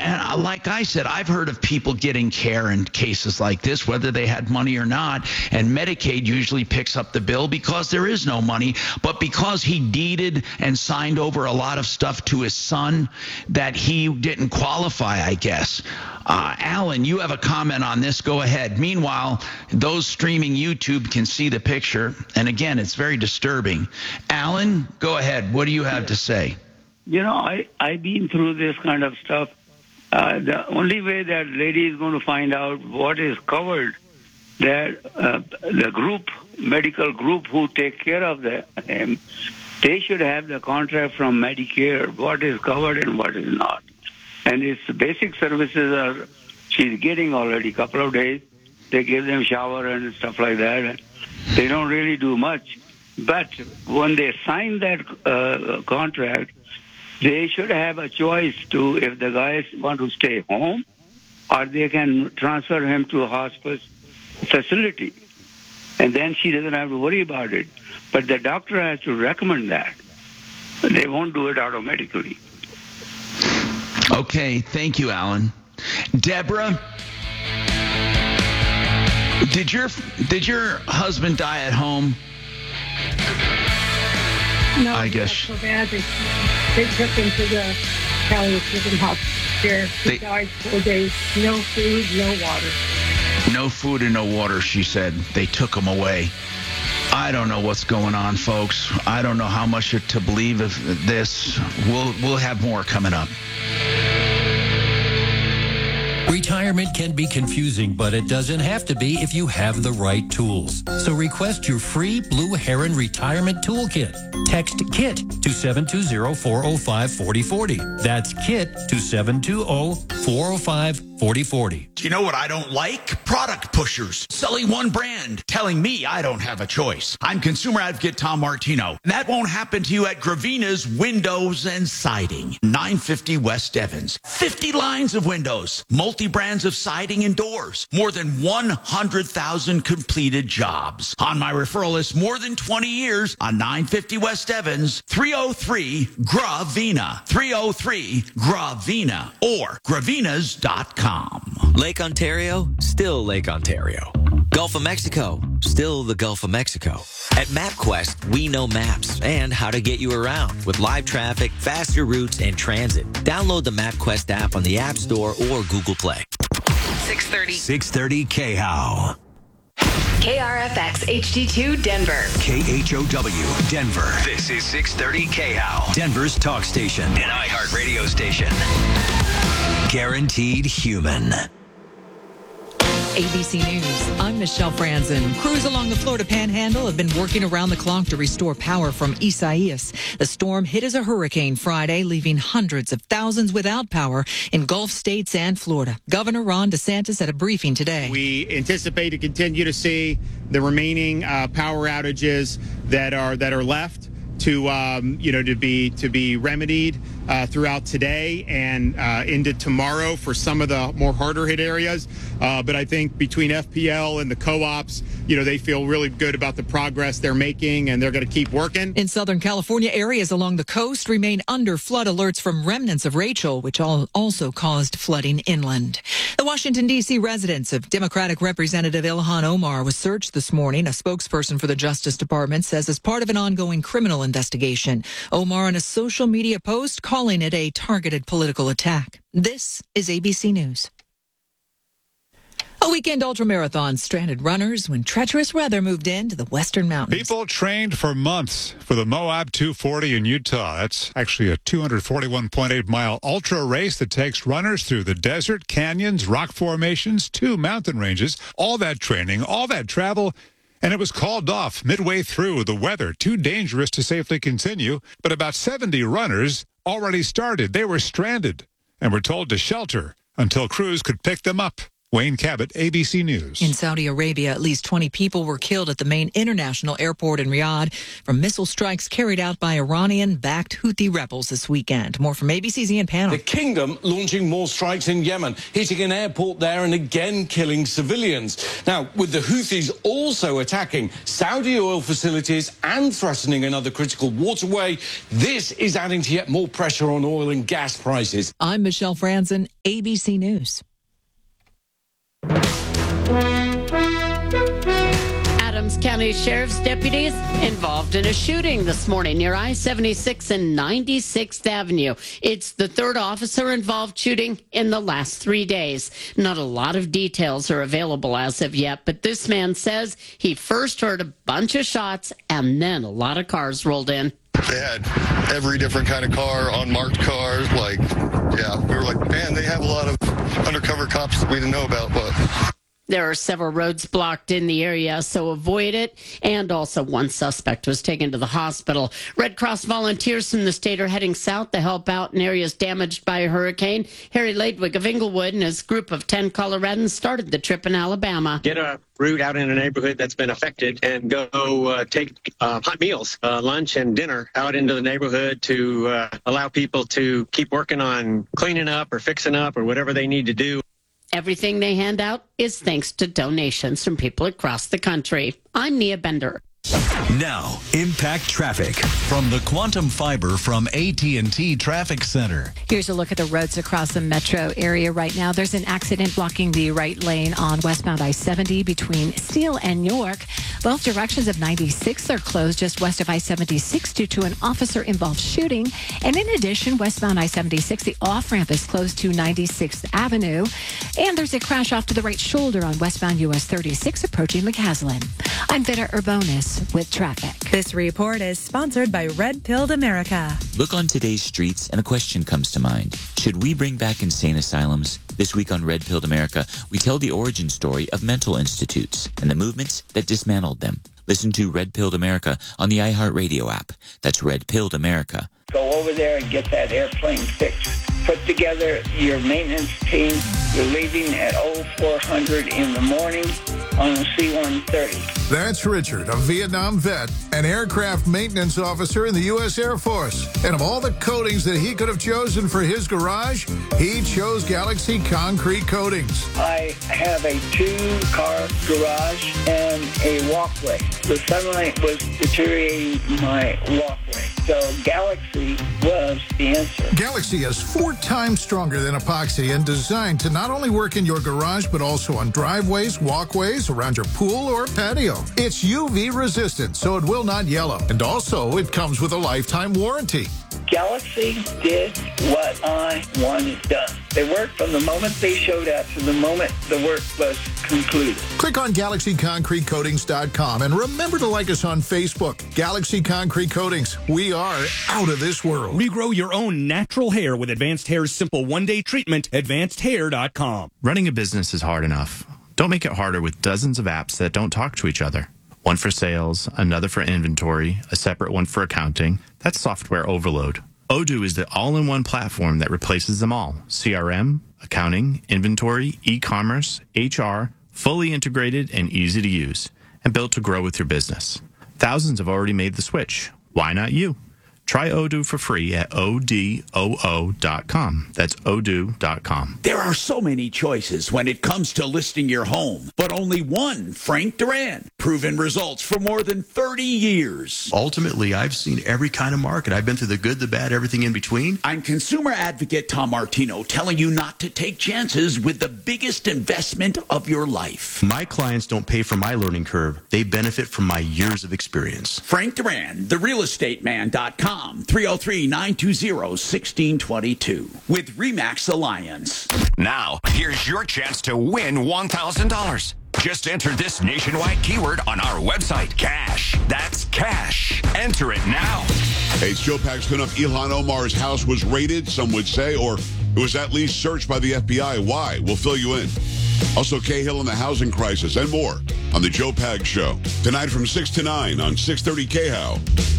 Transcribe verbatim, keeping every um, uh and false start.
and like I said, I've heard of people getting care in cases like this, whether they had money or not, and Medicaid usually picks up the bill because there is no money, but because he deeded and signed over a lot of stuff to his son that he didn't qualify, I guess. Uh, Alan, you have a comment on this. Go ahead. Meanwhile, those streaming YouTube can see the picture, and again, it's very disturbing. Alan, go ahead. What do you have to say? You know, I, I've been through this kind of stuff. Uh, the only way that lady is going to find out what is covered, that uh, the group, medical group who take care of the, him, they should have the contract from Medicare, what is covered and what is not. And its basic services are, she's getting already a couple of days. They give them shower and stuff like that. They don't really do much. But when they sign that uh, contract, they should have a choice to, if the guys want to stay home, or they can transfer him to a hospice facility. And then she doesn't have to worry about it. But the doctor has to recommend that. They won't do it automatically. Okay, thank you, Alan. Deborah, did your did your husband die at home? No, I guess so bad. They, they took him to the palliative hospital care. He they, died four days. No food, no water. No food and no water, she said. They took him away. I don't know what's going on, folks. I don't know how much to believe of this. We'll we'll have more coming up. Retirement can be confusing, but it doesn't have to be if you have the right tools. So request your free Blue Heron Retirement Toolkit. Text KIT to seven two zero, four zero five, four zero four zero. That's KIT to seven two zero, four zero five, four zero four zero. Do you know what I don't like? Product pushers. Selling one brand, telling me I don't have a choice. I'm consumer advocate Tom Martino. And that won't happen to you at Gravina's Windows and Siding. nine fifty West Evans. fifty lines of windows. Multi-brands of siding and doors. More than one hundred thousand completed jobs. On my referral list, more than twenty years on nine fifty West Evans. three oh three Gravina. three oh three Gravina. Or gravinas dot com. Lake Ontario, still Lake Ontario. Gulf of Mexico, still the Gulf of Mexico. At MapQuest, we know maps and how to get you around with live traffic, faster routes, and transit. Download the MapQuest app on the App Store or Google Play. six thirty. six thirty K H O W. K R F X H D two Denver. K H O W Denver. This is six thirty K H O W. Denver's talk station. An iHeart radio station. Guaranteed human. A B C News, I'm Michelle Franzen. Crews along the Florida Panhandle have been working around the clock to restore power from Isaias. The storm hit as a hurricane Friday, leaving hundreds of thousands without power in Gulf states and Florida. Governor Ron DeSantis at a briefing today. We anticipate to continue to see the remaining uh, power outages that are that are left to um, you know to be to be remedied uh, throughout today and uh, into tomorrow for some of the more harder hit areas. Uh, but I think between F P L and the co-ops, you know, they feel really good about the progress they're making, and they're going to keep working. In Southern California, areas along the coast remain under flood alerts from remnants of Rachel, which also caused flooding inland. The Washington, D C residence of Democratic Representative Ilhan Omar was searched this morning. A spokesperson for the Justice Department says as part of an ongoing criminal investigation. Omar in a social media post calling it a targeted political attack. This is A B C News. A weekend ultramarathon stranded runners when treacherous weather moved into the western mountains. People trained for months for the Moab two forty in Utah. That's actually a two hundred forty-one point eight mile ultra race that takes runners through the desert, canyons, rock formations, two mountain ranges. All that training, all that travel, and it was called off midway through. The weather too dangerous to safely continue. But about seventy runners already started. They were stranded and were told to shelter until crews could pick them up. Wayne Cabot, A B C News. In Saudi Arabia, at least twenty people were killed at the main international airport in Riyadh from missile strikes carried out by Iranian-backed Houthi rebels this weekend. More from A B C's Ian Pano. The kingdom launching more strikes in Yemen, hitting an airport there and again killing civilians. Now, with the Houthis also attacking Saudi oil facilities and threatening another critical waterway, this is adding to yet more pressure on oil and gas prices. I'm Michelle Franzen, A B C News. Adams County Sheriff's deputies involved in a shooting this morning near I seventy-six and ninety-sixth Avenue. It's the third officer-involved shooting in the last three days. Not a lot of details are available as of yet, but this man says he first heard a bunch of shots and then a lot of cars rolled in. They had every different kind of car, unmarked cars. Like, yeah, we were like, man, they have a lot of undercover cops that we didn't know about, but... There are several roads blocked in the area, so avoid it. And also one suspect was taken to the hospital. Red Cross volunteers from the state are heading south to help out in areas damaged by a hurricane. Harry Ladwig of Inglewood and his group of ten Coloradans started the trip in Alabama. Get a route out in a neighborhood that's been affected and go uh, take uh, hot meals, uh, lunch and dinner out into the neighborhood to uh, allow people to keep working on cleaning up or fixing up or whatever they need to do. Everything they hand out is thanks to donations from people across the country. I'm Nia Bender. Now, Impact Traffic from the Quantum Fiber from A T and T Traffic Center. Here's a look at the roads across the metro area right now. There's an accident blocking the right lane on westbound I seventy between Steele and York. Both directions of ninety-six are closed just west of I seventy-six due to an officer-involved shooting. And in addition, westbound I seventy-six, the off-ramp is closed to ninety-sixth Avenue. And there's a crash off to the right shoulder on westbound U S thirty-six approaching McCaslin. I'm Vita Urbonis with traffic. This report is sponsored by Red Pilled America. Look on today's streets and a question comes to mind. Should we bring back insane asylums? This week on Red Pilled America, we tell the origin story of mental institutes and the movements that dismantled them. Listen to Red Pilled America on the iHeartRadio app. That's Red Pilled America. Go over there and get that airplane fixed. Put together your maintenance team. You're leaving at oh four hundred in the morning on a C one thirty. That's Richard, a Vietnam vet, an aircraft maintenance officer in the U S Air Force. And of all the coatings that he could have chosen for his garage, he chose Galaxy Concrete Coatings. I have a two-car garage and a walkway. The sunlight was deteriorating my walkway. So Galaxy was the answer. Galaxy is four times stronger than epoxy and designed to not only work in your garage, but also on driveways, walkways, around your pool or patio. It's U V resistant, so it will not yellow. And also, it comes with a lifetime warranty. Galaxy did what I wanted done. They worked from the moment they showed up to the moment the work was concluded. Click on Galaxy Concrete Coatings dot com and remember to like us on Facebook. Galaxy Concrete Coatings. We are out of this world. Regrow your own natural hair with Advanced Hair's simple one-day treatment, advanced hair dot com. Running a business is hard enough. Don't make it harder with dozens of apps that don't talk to each other. One for sales, another for inventory, a separate one for accounting. That's software overload. Odoo is the all-in-one platform that replaces them all. C R M, accounting, inventory, e-commerce, H R, fully integrated and easy to use, and built to grow with your business. Thousands have already made the switch. Why not you? Try Odoo for free at O D O O dot com. That's Odoo dot com. There are so many choices when it comes to listing your home, but only one, Frank Duran. Proven results for more than thirty years. Ultimately, I've seen every kind of market. I've been through the good, the bad, everything in between. I'm consumer advocate Tom Martino, telling you not to take chances with the biggest investment of your life. My clients don't pay for my learning curve. They benefit from my years of experience. Frank Duran, the real estate man dot com. three oh three, nine two zero, one six two two with RE/MAX Alliance. Now, here's your chance to win one thousand dollars. Just enter this nationwide keyword on our website, cash. That's cash. Enter it now. Hey, it's Joe Pags coming up. Ilhan Omar's house was raided, some would say, or it was at least searched by the F B I. Why? We'll fill you in. Also, Cahill and the housing crisis and more on the Joe Pags Show. Tonight from six to nine on six thirty K H O W.